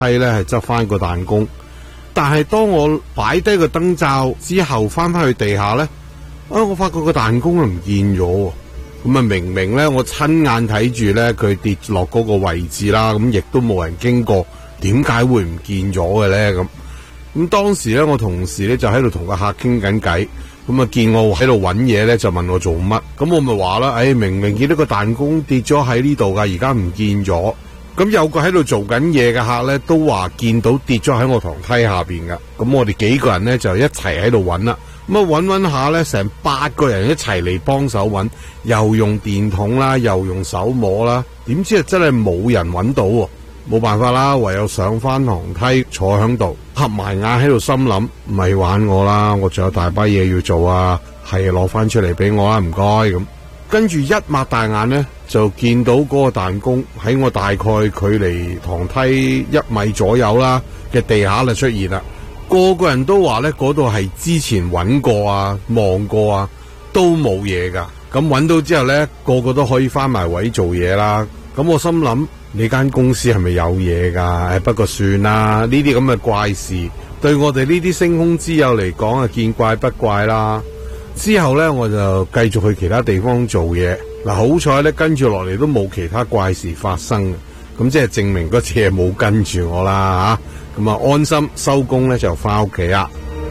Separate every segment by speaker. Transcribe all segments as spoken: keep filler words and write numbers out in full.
Speaker 1: 梯咧係執翻個彈弓，但係當我擺低個燈罩之後翻翻去地下咧，啊我發覺個彈弓唔見咗，咁啊明明咧我親眼睇住咧佢跌落嗰個位置啦，咁亦都冇人經過，點解會唔見咗嘅咧？咁咁當時咧我同事咧就喺度同個客傾緊偈，咁啊見我喺度揾嘢咧，就問我做乜，咁我咪話啦，誒、哎、明明見到個彈弓跌咗喺呢度噶，而家唔見咗。咁有個喺度做緊嘢嘅客咧，都話見到跌咗喺我堂梯下邊噶。咁我哋幾個人咧就一齊喺度揾啦。咁啊揾揾下咧，成八個人一齊嚟幫手揾，又用電筒啦，又用手摸啦。點知啊真係冇人揾到喎，冇辦法啦，唯有上翻堂梯坐喺度，合埋眼喺度心諗，唔係玩我啦，我仲有大把嘢要做啊，係攞翻出嚟俾我啦，唔該咁。跟住一擘大眼咧，就見到嗰個彈弓喺我大概距離堂梯一米左右啦嘅地下就出現啦。個個人都話咧，嗰度係之前揾過啊、望過啊，都冇嘢噶。咁揾到之後咧，個個都可以翻埋位做嘢啦。咁我心諗，你間公司係咪有嘢噶？誒，不過算啦，呢啲咁嘅怪事對我哋呢啲星空之友嚟講啊，見怪不怪啦。之後咧，我就繼續去其他地方做嘢。嗱，好彩咧，跟住落嚟都冇其他怪事發生，咁即係證明嗰次係冇跟住我啦吓。咁啊，安心收工咧就翻屋企啦。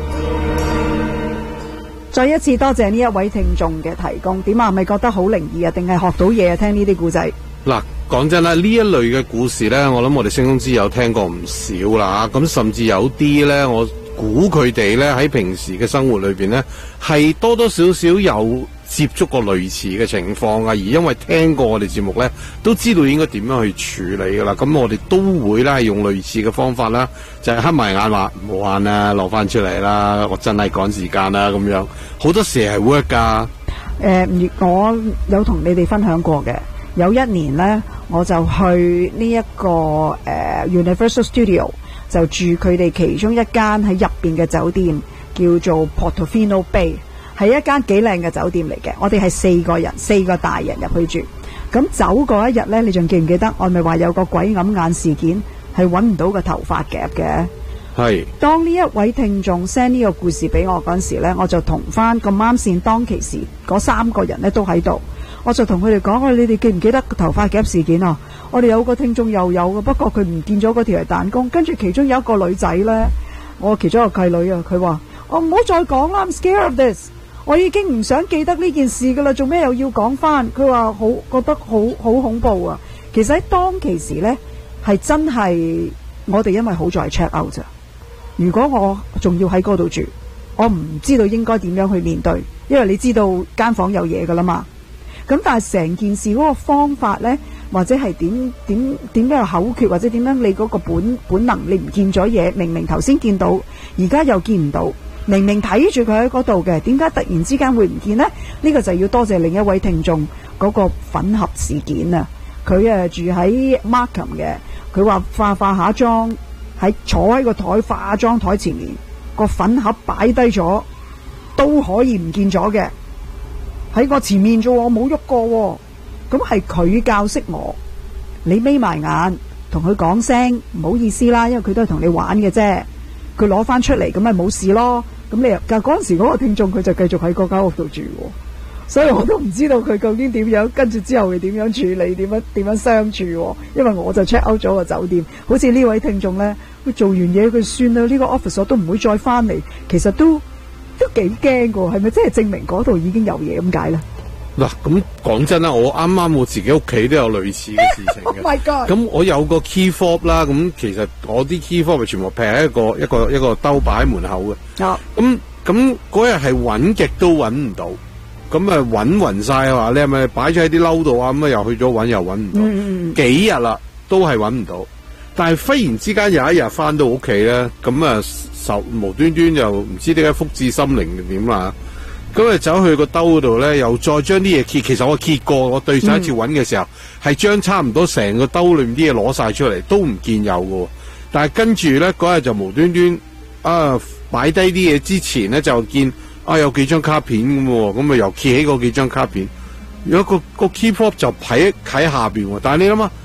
Speaker 2: 再一次多謝呢一位聽眾嘅提供，點啊？係咪覺得好靈異啊？定係學到嘢啊？聽呢啲故仔。
Speaker 1: 嗱，講真啦，呢一類嘅故事咧，我諗我哋星空之友聽過唔少啦。咁甚至有啲咧，我估佢哋咧喺平時嘅生活裏邊咧，係多多少少有接觸過類似嘅情況啊，而因為聽過我哋節目咧，都知道應該點樣去處理噶啦。咁我哋都會咧用類似嘅方法啦，就係黑埋眼話冇玩啦，落翻出嚟啦，我真係趕時間啦咁樣。好多時係 work 噶。
Speaker 2: 誒、呃，我有同你哋分享過嘅，有一年咧，我就去呢、這、一個誒、呃、Universal Studio。就住佢哋其中一間喺入邊嘅酒店，叫做 Portofino Bay， 係一間幾靚嘅酒店嚟嘅。我哋係四個人，四個大人入去住。咁走嗰一日呢，你仲記唔記得我咪話有個鬼揞眼事件，係揾唔到個頭髮夾嘅？係。當呢一位聽眾 send 呢個故事俾我嗰陣時呢，我就同翻咁啱線當其時嗰三個人呢都喺度，我就同佢哋講：我你哋記唔記得個頭髮夾事件啊？我哋有個聽眾又有嘅，不過佢唔見咗嗰條係彈弓。跟住其中有一個女仔呢，我其中一個契女啊，佢話：我唔好再講啦 ，I'm scared of this。我已經唔想記得呢件事噶啦，做咩又要講翻？佢話好覺得好好恐怖啊！其實喺當其時呢，係真係我哋因為好在 check out 咋。如果我仲要喺嗰度住，我唔知道應該點樣去面對，因為你知道間房有嘢噶啦嘛。咁但係成件事嗰個方法呢，或者係點點點樣口訣，或者點樣你嗰個本本能，你唔見咗嘢，明明頭先見到，而家又見唔到，明明睇住佢喺嗰度嘅，點解突然之間會唔見呢？呢個就要多謝另一位聽眾嗰個粉盒事件啊！佢誒住喺 Markham 嘅，佢話化化下妝，喺坐喺個台化妝台前面，個粉盒擺低咗都可以唔見咗嘅。喺我前面啫，我冇喐過，咁係佢教識我。你眯埋眼，同佢講聲唔好意思啦，因為佢都係同你玩嘅啫。佢攞翻出嚟，咁咪冇事咯。咁你又，但嗰陣時嗰個聽眾佢就繼續喺嗰間屋度住，所以我都唔知道佢究竟點樣，跟住之後會點樣處理，點樣點樣相處。因為我就 check out 咗個酒店，好似呢位聽眾呢，佢做完嘢佢算啦，呢個 office 我都唔會再翻嚟。其實都。都幾驚噶，係咪真係證明嗰度已經有嘢咁解咧？嗱，咁講真啦，我啱啱我自己屋企都有類似嘅事情嘅。Oh my god！咁我有個 key fob 啦，咁其實我啲 key fob 全部劈喺一個一個一個兜擺喺門口嘅。啊！咁咁嗰日係揾極都揾唔到，咁啊揾暈晒話，你係咪擺咗喺啲褸度啊？咁啊又去咗揾又揾唔到，嗯、幾日啦都係揾唔到。但係忽然之間有一日翻到屋企咧，咁啊受無端端又唔知點解福至心靈定點啦，咁啊走去個兜嗰度咧，又再將啲嘢揭，其實我揭過，我對上一次揾嘅時候係將、嗯、差唔多成個兜裏面啲嘢攞晒出嚟，都唔見有嘅。但係跟住咧嗰日就無端端啊擺低啲嘢之前咧就見啊有幾張卡片咁喎，咁啊又揭起嗰幾張卡片，有一個個 key fob 就喺喺下邊喎，但係你諗下。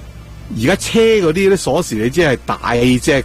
Speaker 1: 而家車嗰啲咧鎖匙，你知係大隻